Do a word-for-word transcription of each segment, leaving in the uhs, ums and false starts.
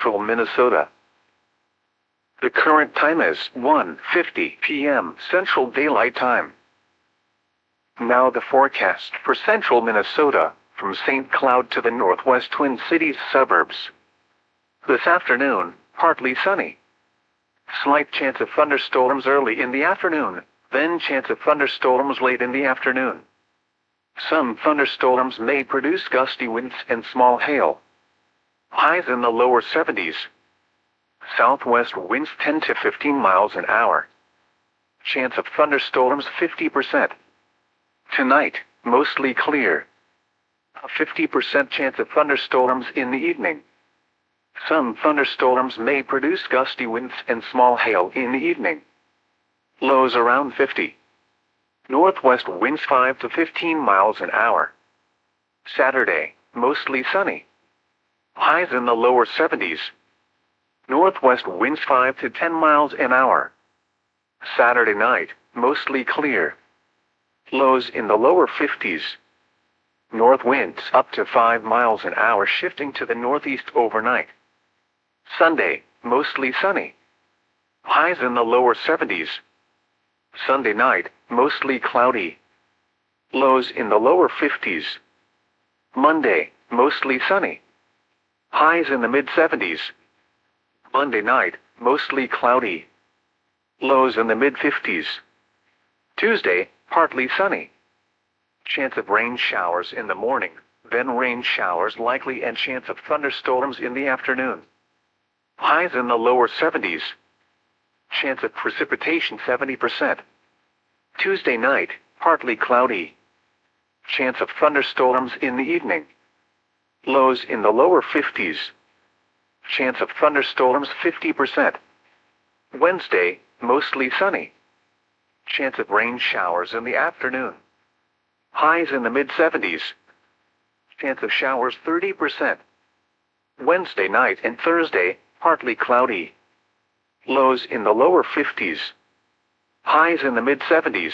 central Minnesota. The current time is one fifty p m Central Daylight Time. Now the forecast for central Minnesota, from Saint Cloud to the northwest Twin Cities suburbs. This afternoon, partly sunny. Slight chance of thunderstorms early in the afternoon, then chance of thunderstorms late in the afternoon. Some thunderstorms may produce gusty winds and small hail. Highs in the lower seventies. Southwest winds ten to fifteen miles an hour. Chance of thunderstorms fifty percent. Tonight, mostly clear. A fifty percent chance of thunderstorms in the evening. Some thunderstorms may produce gusty winds and small hail in the evening. Lows around fifty. Northwest winds five to fifteen miles an hour. Saturday, mostly sunny. Highs in the lower seventies. Northwest winds five to ten miles an hour. Saturday night, mostly clear. Lows in the lower fifties. North winds up to five miles an hour shifting to the northeast overnight. Sunday, mostly sunny. Highs in the lower seventies. Sunday night, mostly cloudy. Lows in the lower fifties. Monday, mostly sunny. Highs in the mid seventies. Monday night, mostly cloudy. Lows in the mid fifties. Tuesday, partly sunny. Chance of rain showers in the morning, then rain showers likely and chance of thunderstorms in the afternoon. Highs in the lower seventies. Chance of precipitation seventy percent. Tuesday night, partly cloudy. Chance of thunderstorms in the evening. Lows in the lower fifties. Chance of thunderstorms fifty percent. Wednesday, mostly sunny. Chance of rain showers in the afternoon. Highs in the mid seventies. Chance of showers thirty percent. Wednesday night and Thursday, partly cloudy. Lows in the lower fifties. Highs in the mid seventies.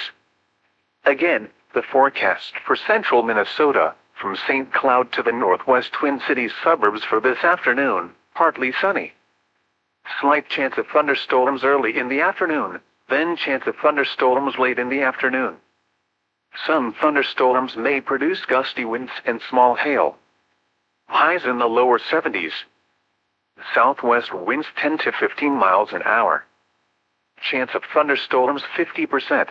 Again, the forecast for central Minnesota, from Saint Cloud to the northwest Twin Cities suburbs for this afternoon, partly sunny. Slight chance of thunderstorms early in the afternoon, then chance of thunderstorms late in the afternoon. Some thunderstorms may produce gusty winds and small hail. Highs in the lower seventies. Southwest winds ten to fifteen miles an hour. Chance of thunderstorms fifty percent.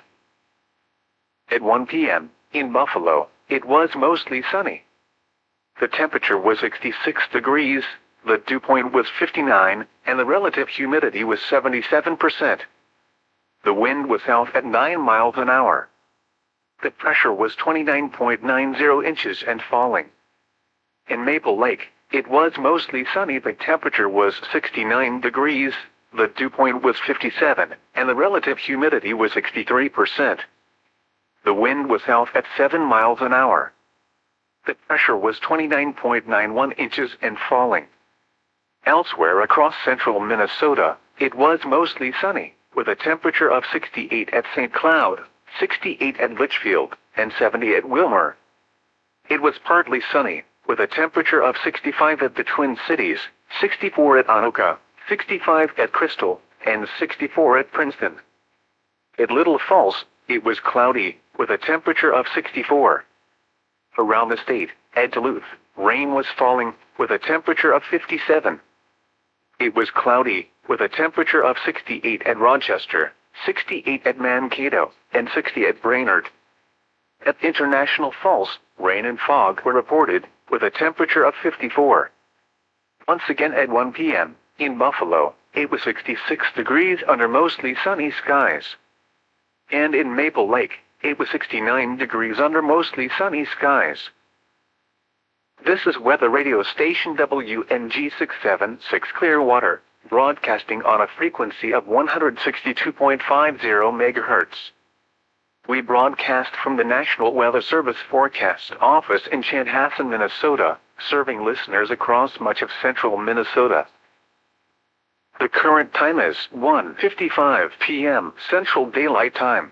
At one p m, in Buffalo, it was mostly sunny. The temperature was sixty-six degrees, the dew point was fifty-nine, and the relative humidity was seventy-seven percent. The wind was south at nine miles an hour. The pressure was twenty-nine point nine zero inches and falling. In Maple Lake, it was mostly sunny. The temperature was sixty-nine degrees, the dew point was fifty-seven, and the relative humidity was sixty-three percent. The wind was south at seven miles an hour. The pressure was twenty-nine point nine one inches and falling. Elsewhere across central Minnesota, it was mostly sunny, with a temperature of sixty-eight at Saint Cloud, sixty-eight at Litchfield, and seventy at Wilmer. It was partly sunny, with a temperature of sixty-five at the Twin Cities, sixty-four at Anoka, sixty-five at Crystal, and sixty-four at Princeton. At Little Falls, it was cloudy, with a temperature of sixty-four. Around the state, at Duluth, rain was falling, with a temperature of fifty-seven. It was cloudy, with a temperature of sixty-eight at Rochester, sixty-eight at Mankato, and sixty at Brainerd. At International Falls, rain and fog were reported, with a temperature of fifty-four. Once again at one p m, in Buffalo, it was sixty-six degrees under mostly sunny skies. And in Maple Lake, it was sixty-nine degrees under mostly sunny skies. This is weather radio station W N G six seven six Clearwater, broadcasting on a frequency of one hundred sixty-two point five zero megahertz. We broadcast from the National Weather Service Forecast Office in Chanhassen, Minnesota, serving listeners across much of central Minnesota. The current time is one fifty-five p m Central Daylight Time.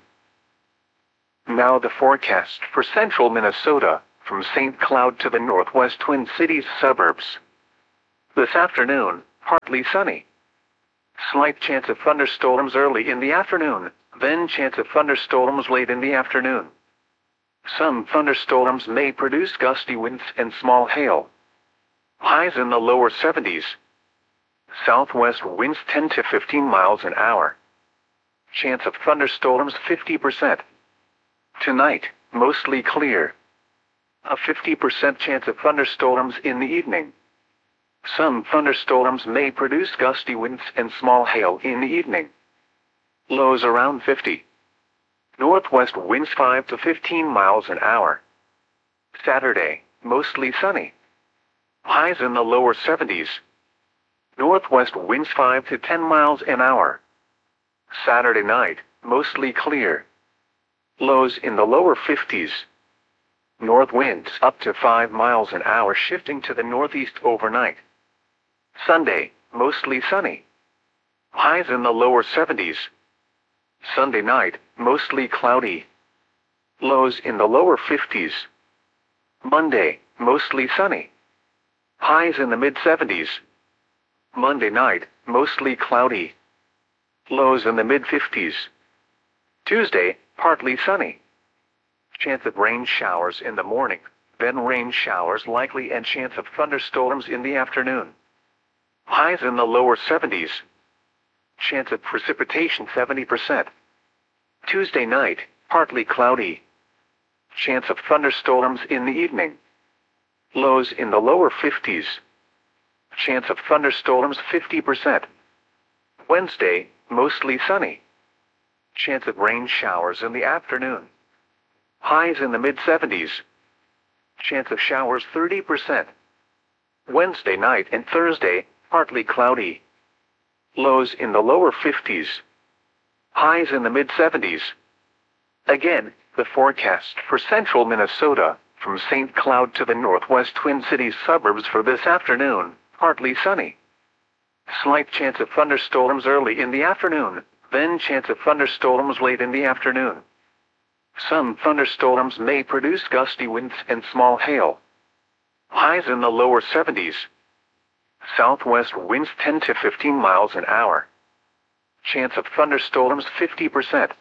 Now the forecast for central Minnesota, from Saint Cloud to the northwest Twin Cities suburbs. This afternoon, partly sunny. Slight chance of thunderstorms early in the afternoon, then chance of thunderstorms late in the afternoon. Some thunderstorms may produce gusty winds and small hail. Highs in the lower seventies. Southwest winds ten to fifteen miles an hour. Chance of thunderstorms fifty percent. Tonight, mostly clear. A fifty percent chance of thunderstorms in the evening. Some thunderstorms may produce gusty winds and small hail in the evening. Lows around fifty. Northwest winds five to fifteen miles an hour. Saturday, mostly sunny. Highs in the lower seventies. Northwest winds five to ten miles an hour. Saturday night, mostly clear. Lows in the lower fifties. North winds up to five miles an hour shifting to the northeast overnight. Sunday, mostly sunny. Highs in the lower seventies. Sunday night, mostly cloudy. Lows in the lower fifties. Monday, mostly sunny. Highs in the mid seventies. Monday night, mostly cloudy. Lows in the mid fifties. Tuesday, partly sunny. Chance of rain showers in the morning, then rain showers likely and chance of thunderstorms in the afternoon. Highs in the lower seventies. Chance of precipitation seventy percent. Tuesday night, partly cloudy. Chance of thunderstorms in the evening. Lows in the lower fifties. Chance of thunderstorms fifty percent. Wednesday, mostly sunny. Chance of rain showers in the afternoon. Highs in the mid seventies. Chance of showers thirty percent. Wednesday night and Thursday, partly cloudy. Lows in the lower fifties. Highs in the mid seventies. Again, the forecast for central Minnesota, from Saint Cloud to the northwest Twin Cities suburbs for this afternoon, partly sunny. Slight chance of thunderstorms early in the afternoon, then chance of thunderstorms late in the afternoon. Some thunderstorms may produce gusty winds and small hail. Highs in the lower seventies. Southwest winds ten to fifteen miles an hour. Chance of thunderstorms fifty percent.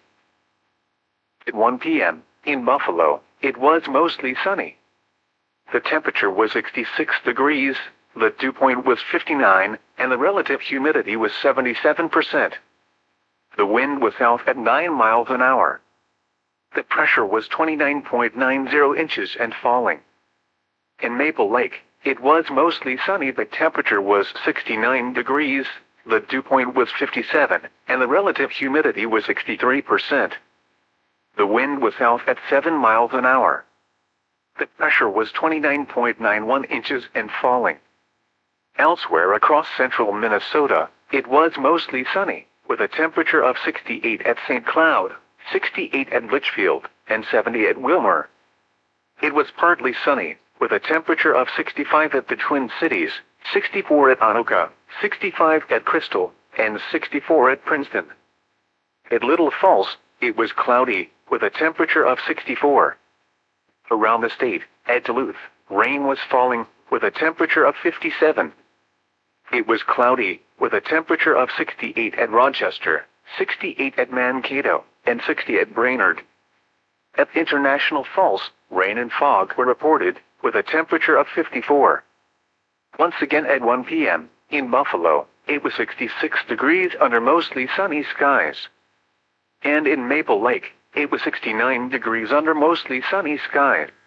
At one p m, in Buffalo, it was mostly sunny. The temperature was sixty-six degrees, the dew point was fifty-nine, and the relative humidity was seventy-seven percent. The wind was south at nine miles an hour. The pressure was twenty-nine point nine zero inches and falling. In Maple Lake, it was mostly sunny. The temperature was sixty-nine degrees, the dew point was fifty-seven, and the relative humidity was sixty-three percent. The wind was south at seven miles an hour. The pressure was twenty-nine point nine one inches and falling. Elsewhere across central Minnesota, it was mostly sunny, with a temperature of sixty-eight at Saint Cloud, sixty-eight at Litchfield, and seventy at Wilmer. It was partly sunny, with a temperature of sixty-five at the Twin Cities, sixty-four at Anoka, sixty-five at Crystal, and sixty-four at Princeton. At Little Falls, it was cloudy, with a temperature of sixty-four. Around the state, at Duluth, rain was falling, with a temperature of fifty-seven. It was cloudy, with a temperature of sixty-eight at Rochester, sixty-eight at Mankato, and sixty at Brainerd. At International Falls, rain and fog were reported, with a temperature of fifty-four. Once again at one p m, in Buffalo, it was sixty-six degrees under mostly sunny skies. And in Maple Lake, it was sixty-nine degrees under mostly sunny skies.